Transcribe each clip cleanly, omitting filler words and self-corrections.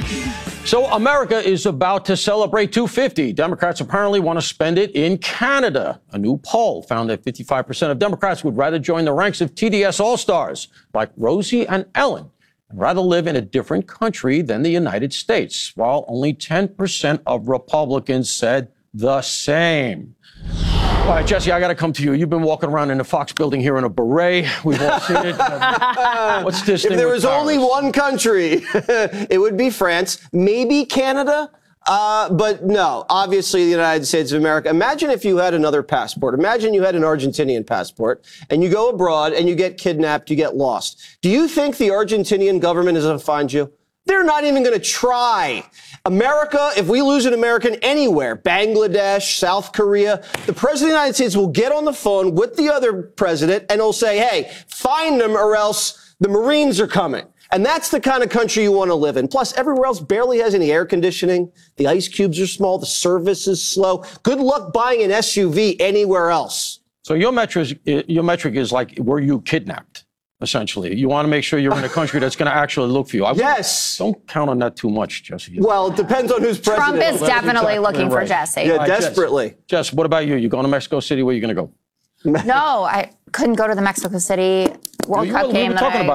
So America is about to celebrate 250. Democrats apparently want to spend it in Canada. A new poll found that 55% of Democrats would rather join the ranks of TDS All-Stars like Rosie and Ellen and rather live in a different country than the United States, while only 10% of Republicans said the same. All right, Jesse, I got to come to you. You've been walking around in the Fox building here in a beret. We've all seen it. What's this thing? If there was only one country, it would be France, maybe Canada. But no, obviously the United States of America. Imagine if you had another passport. Imagine you had an Argentinian passport and you go abroad and you get kidnapped, you get lost. Do you think the Argentinian government is going to find you? They're not even going to try. America, if we lose an American anywhere, Bangladesh, South Korea, the president of the United States will get on the phone with the other president and he'll say, hey, find them or else the Marines are coming. And that's the kind of country you want to live in. Plus, everywhere else barely has any air conditioning. The ice cubes are small. The service is slow. Good luck buying an SUV anywhere else. So your metric is like, were you kidnapped? Essentially, you want to make sure you're in a country that's going to actually look for you. Yes. Don't count on that too much, Jesse. Well, it depends on who's president. Trump is definitely looking for Jesse. Yeah, desperately. Jess, what about you? You going to Mexico City? Where are you going to go? No, I couldn't go to the Mexico City World Cup game.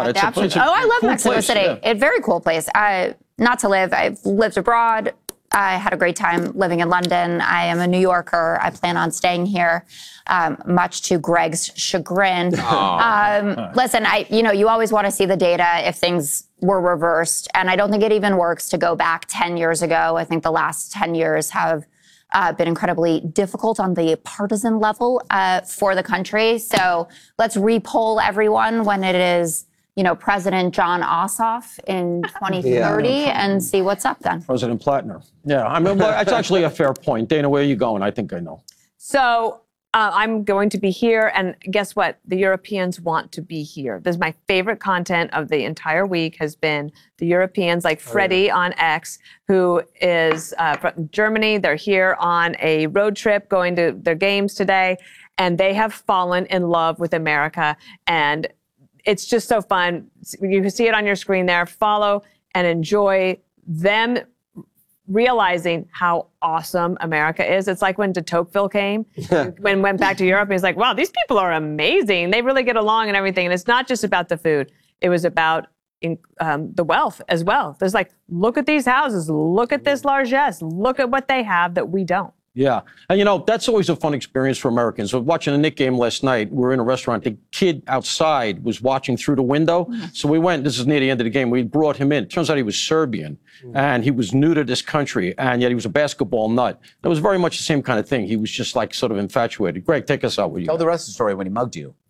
I love Mexico City. Yeah. It's a very cool place. Not to live. I've lived abroad. I had a great time living in London. I am a New Yorker. I plan on staying here, much to Greg's chagrin. Listen, you always want to see the data if things were reversed. And I don't think it even works to go back 10 years ago. I think the last 10 years have been incredibly difficult on the partisan level for the country. So let's re-poll everyone when it is President John Ossoff in 2030 and see what's up then. President Plattner. Yeah, I mean, well, that's actually a fair point. Dana, where are you going? I think I know. So I'm going to be here, and guess what? The Europeans want to be here. This is my favorite content of the entire week has been the Europeans, like Freddie on X, who is from Germany. They're here on a road trip going to their games today, and they have fallen in love with America, and it's just so fun. You can see it on your screen there. Follow and enjoy them realizing how awesome America is. It's like when de Tocqueville came, when went back to Europe, he was like, wow, these people are amazing. They really get along and everything. And it's not just about the food. It was about the wealth as well. There's like, look at these houses. Look at this largesse. Look at what they have that we don't. Yeah. And, that's always a fun experience for Americans. So watching the Knicks game last night, we were in a restaurant. The kid outside was watching through the window. So we went, this is near the end of the game, we brought him in. Turns out he was Serbian, and he was new to this country, and yet he was a basketball nut. It was very much the same kind of thing. He was just like sort of infatuated. Greg, take us out with you. Tell the rest of the story when he mugged you.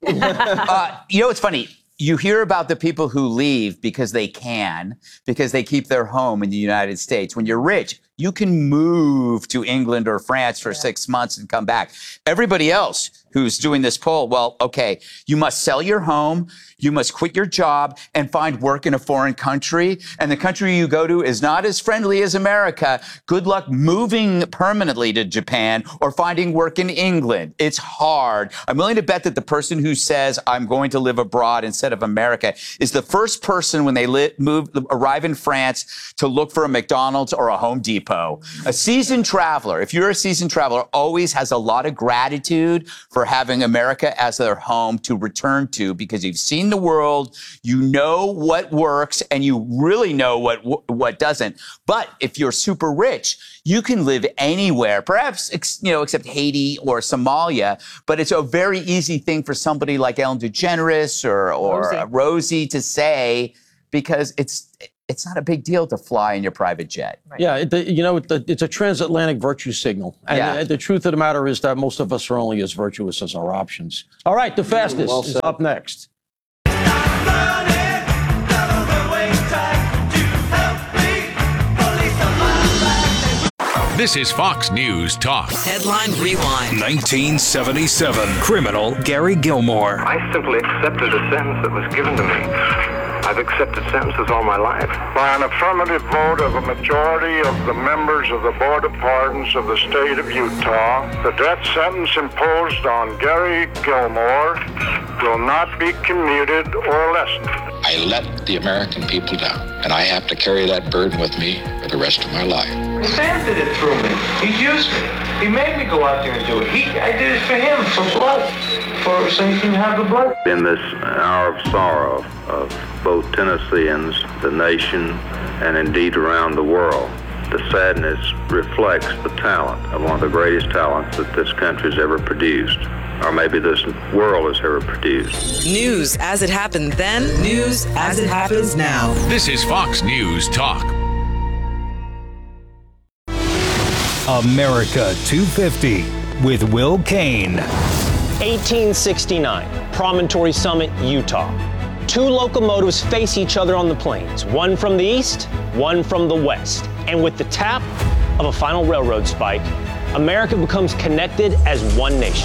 It's funny. You hear about the people who leave because they keep their home in the United States. When you're rich, you can move to England or France for 6 months and come back. Everybody else who's doing this poll, well, okay, you must sell your home, you must quit your job and find work in a foreign country. And the country you go to is not as friendly as America. Good luck moving permanently to Japan or finding work in England. It's hard. I'm willing to bet that the person who says, I'm going to live abroad instead of America is the first person when they arrive in France to look for a McDonald's or a Home Depot. A seasoned traveler, if you're a seasoned traveler, always has a lot of gratitude for having America as their home to return to because you've seen the world, you know what works, and you really know what doesn't. But if you're super rich, you can live anywhere, perhaps, except Haiti or Somalia. But it's a very easy thing for somebody like Ellen DeGeneres or Rosie to say because it's not a big deal to fly in your private jet. Right. Yeah, it's a transatlantic virtue signal. And the truth of the matter is that most of us are only as virtuous as our options. All right, the fastest is up next. This is Fox News Talk. Headline Rewind. 1977. Criminal Gary Gilmore. I simply accepted a sentence that was given to me. I've accepted sentences all my life. By an affirmative vote of a majority of the members of the Board of Pardons of the state of Utah, the death sentence imposed on Gary Gilmore will not be commuted or lessened. I I let the American people down, and I have to carry that burden with me for the rest of my life. Sam did it through me. He used me. He made me go out there and do it. I did it for him, for blood, so he can have the blood. In this hour of sorrow of both Tennesseans, the nation, and indeed around the world, the sadness reflects the talent of one of the greatest talents that this country's ever produced, or maybe this world has ever produced. News as it happened then, news as it happens now. This is Fox News Talk. America 250 with Will Kane. 1869, Promontory Summit, Utah. Two locomotives face each other on the plains, one from the east, one from the west. And with the tap of a final railroad spike, America becomes connected as one nation.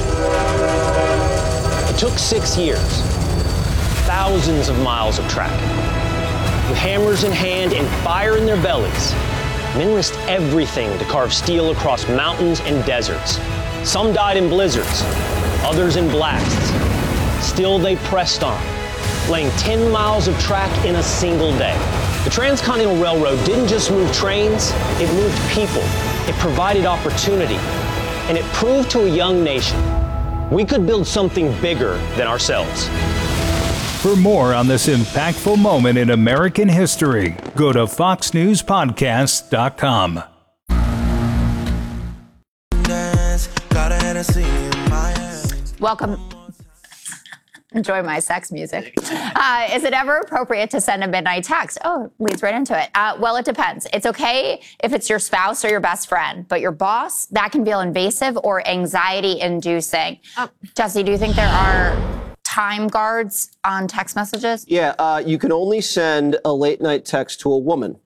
It took 6 years, thousands of miles of track. With hammers in hand and fire in their bellies, men risked everything to carve steel across mountains and deserts. Some died in blizzards, others in blasts. Still they pressed on, laying 10 miles of track in a single day. The Transcontinental Railroad didn't just move trains, it moved people. It provided opportunity, and it proved to a young nation we could build something bigger than ourselves. For more on this impactful moment in American history, go to foxnewspodcast.com. Welcome. Enjoy my sex music. Is it ever appropriate to send a midnight text? Oh, leads right into it. Well, it depends. It's okay if it's your spouse or your best friend, but your boss, that can feel invasive or anxiety-inducing. Jesse, do you think there are time guards on text messages? Yeah, you can only send a late night text to a woman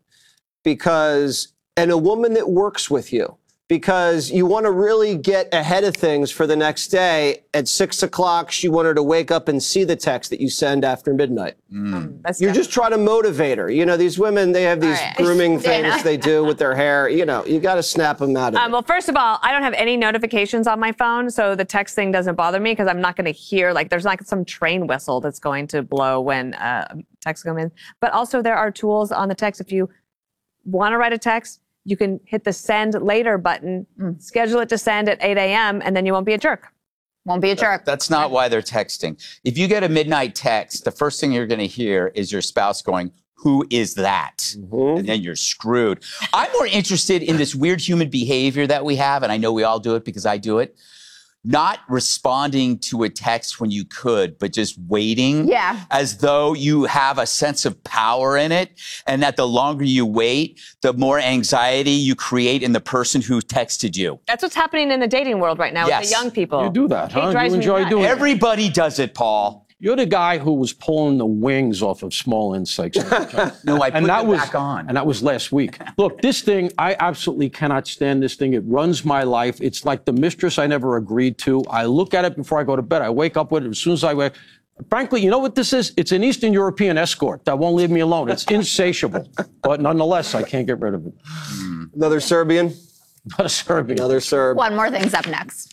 and a woman that works with you. Because you want to really get ahead of things for the next day. At 6 o'clock, she wanted to wake up and see the text that you send after midnight. You're just trying to motivate her. You know, these women, they have these grooming things they do with their hair. You know, you got to snap them out of it. Well, first of all, I don't have any notifications on my phone, so the text thing doesn't bother me because I'm not going to hear, there's like some train whistle that's going to blow when texts come in. But also there are tools on the text. If you want to write a text, you can hit the send later button, schedule it to send at 8 a.m., and then you won't be a jerk. Won't be a jerk. That's not why they're texting. If you get a midnight text, the first thing you're going to hear is your spouse going, "Who is that?" And then you're screwed. I'm more interested in this weird human behavior that we have, and I know we all do it because I do it. Not responding to a text when you could, but just waiting as though you have a sense of power in it. And that the longer you wait, the more anxiety you create in the person who texted you. That's what's happening in the dating world right now with the young people. You do that, huh? You enjoy doing it. Everybody does it, Paul. You're the guy who was pulling the wings off of small insects. No, I put them back on. And that was last week. Look, this thing, I absolutely cannot stand this thing. It runs my life. It's like the mistress I never agreed to. I look at it before I go to bed. I wake up with it as soon as I wake. Frankly, you know what this is? It's an Eastern European escort that won't leave me alone. It's insatiable. But nonetheless, I can't get rid of it. Another Serbian? Not a Serbian. Another Serb. One more thing's up next.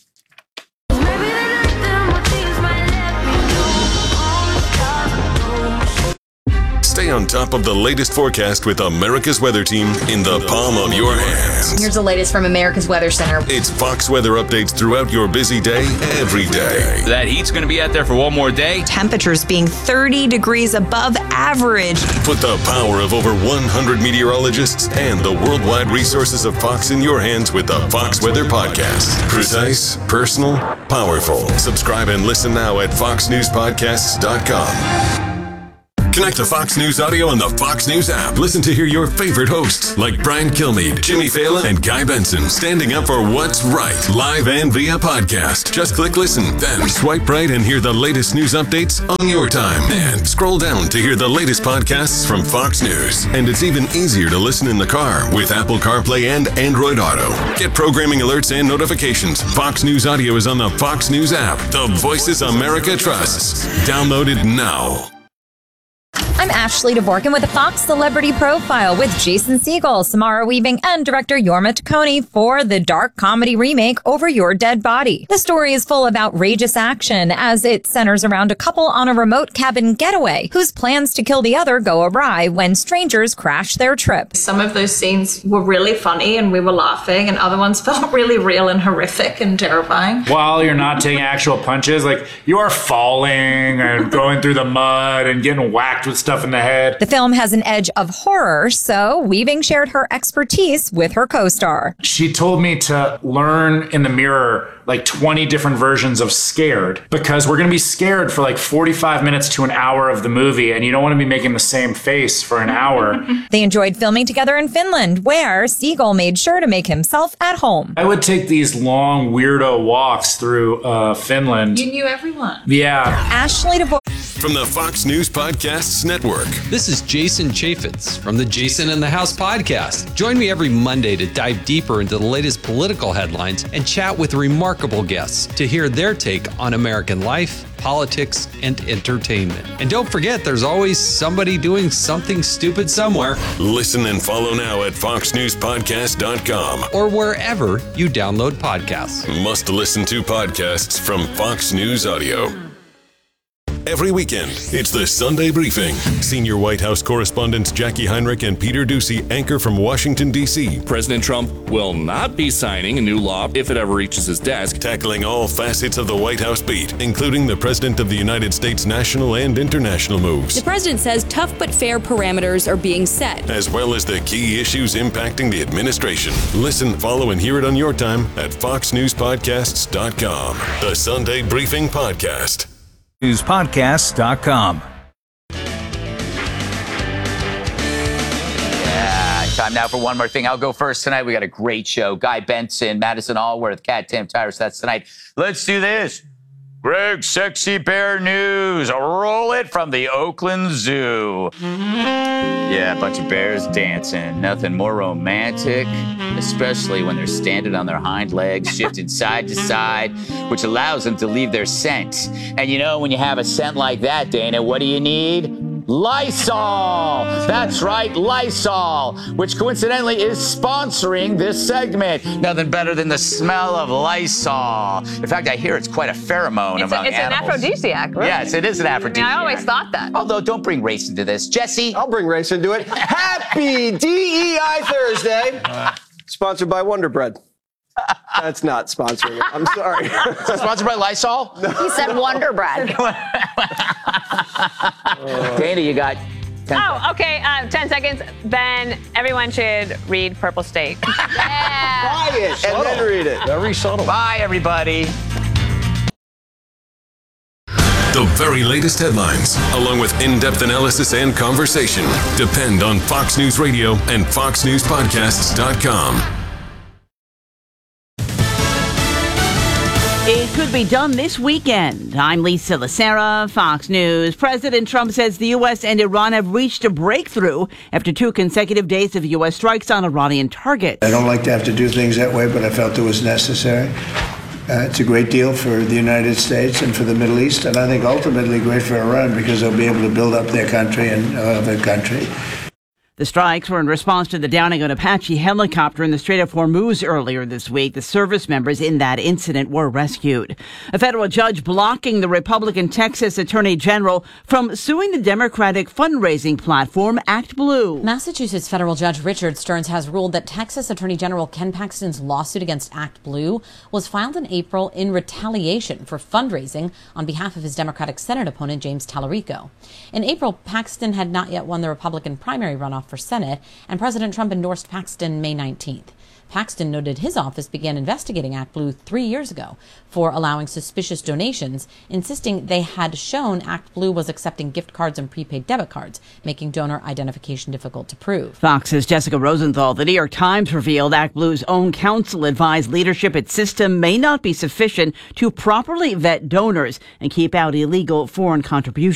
Stay on top of the latest forecast with America's Weather Team in the palm of your hands. Here's the latest from America's Weather Center. It's Fox weather updates throughout your busy day, every day. That heat's going to be out there for one more day. Temperatures being 30 degrees above average. Put the power of over 100 meteorologists and the worldwide resources of Fox in your hands with the Fox Weather Podcast. Precise, personal, powerful. Subscribe and listen now at foxnewspodcasts.com. Connect to Fox News Audio on the Fox News app. Listen to hear your favorite hosts like Brian Kilmeade, Jimmy Fallon, and Guy Benson standing up for what's right, live and via podcast. Just click listen, then swipe right and hear the latest news updates on your time. And scroll down to hear the latest podcasts from Fox News. And it's even easier to listen in the car with Apple CarPlay and Android Auto. Get programming alerts and notifications. Fox News Audio is on the Fox News app. The voices America trusts. Download it now. I'm Ashley Dvorkin with a Fox Celebrity Profile with Jason Segel, Samara Weaving, and director Jorma Taccone for the dark comedy remake Over Your Dead Body. The story is full of outrageous action as it centers around a couple on a remote cabin getaway whose plans to kill the other go awry when strangers crash their trip. Some of those scenes were really funny and we were laughing, and other ones felt really real and horrific and terrifying. While you're not taking actual punches, like you are falling and going through the mud and getting whacked with stuff in the head. The film has an edge of horror, so Weaving shared her expertise with her co-star. She told me to learn in the mirror like 20 different versions of scared, because we're going to be scared for like 45 minutes to an hour of the movie, and you don't want to be making the same face for an hour. They enjoyed filming together in Finland, where Segel made sure to make himself at home. I would take these long weirdo walks through Finland. You knew everyone. Yeah. Ashley DeVore. From the Fox News Podcasts Network. This is Jason Chaffetz from the Jason in the House podcast. Join me every Monday to dive deeper into the latest political headlines and chat with remarkable guests to hear their take on American life, politics, and entertainment. And don't forget, there's always somebody doing something stupid somewhere. Listen and follow now at foxnewspodcast.com or wherever you download podcasts. Must listen to podcasts from Fox News Audio. Every weekend, it's the Sunday Briefing. Senior White House correspondents Jackie Heinrich and Peter Doocy anchor from Washington, D.C. President Trump will not be signing a new law if it ever reaches his desk. Tackling all facets of the White House beat, including the President of the United States national and international moves. The president says tough but fair parameters are being set, as well as the key issues impacting the administration. Listen, follow, and hear it on your time at foxnewspodcasts.com. The Sunday Briefing Podcast. Newspodcast.com. Yeah, time now for one more thing. I'll go first tonight. We got a great show. Guy Benson, Madison Allworth, Kat Tim Tyrus. That's tonight. Let's do this. Greg Sexy Bear News. Roll it from the Oakland Zoo. Yeah, a bunch of bears dancing. Nothing more romantic, especially when they're standing on their hind legs, shifting side to side, which allows them to leave their scent. And you know, when you have a scent like that, Dana, what do you need? Lysol! That's right, Lysol, which coincidentally is sponsoring this segment. Nothing better than the smell of Lysol. In fact, I hear it's quite a pheromone among animals. It's an aphrodisiac, right? Yes, it is an aphrodisiac. I mean, I always thought that. Although, don't bring race into this. Jesse? I'll bring race into it. Happy DEI Thursday. Sponsored by Wonder Bread. That's not sponsoring it. I'm sorry. Sponsored by Lysol? No. He said Wonder Bread. Dana, you got 10 Oh, okay. 10 seconds. Then everyone should read Purple State. Yeah. Buy it and then read it. Very subtle. Bye, everybody. The very latest headlines, along with in-depth analysis and conversation, depend on Fox News Radio and foxnewspodcasts.com. It could be done this weekend. I'm Lisa Lacera, Fox News. President Trump says the U.S. and Iran have reached a breakthrough after 2 consecutive days of U.S. strikes on Iranian targets. I don't like to have to do things that way, but I felt it was necessary. It's a great deal for the United States and for the Middle East, and I think ultimately great for Iran because they'll be able to build up their country and their country. The strikes were in response to the downing of an Apache helicopter in the Strait of Hormuz earlier this week. The service members in that incident were rescued. A federal judge blocking the Republican Texas Attorney General from suing the Democratic fundraising platform ActBlue. Massachusetts federal judge Richard Stearns has ruled that Texas Attorney General Ken Paxton's lawsuit against ActBlue was filed in April in retaliation for fundraising on behalf of his Democratic Senate opponent James Tallarico. In April, Paxton had not yet won the Republican primary runoff for Senate, and President Trump endorsed Paxton May 19th. Paxton noted his office began investigating ActBlue 3 years ago for allowing suspicious donations, insisting they had shown ActBlue was accepting gift cards and prepaid debit cards, making donor identification difficult to prove. Fox's Jessica Rosenthal. The New York Times revealed ActBlue's own counsel advised leadership its system may not be sufficient to properly vet donors and keep out illegal foreign contributions.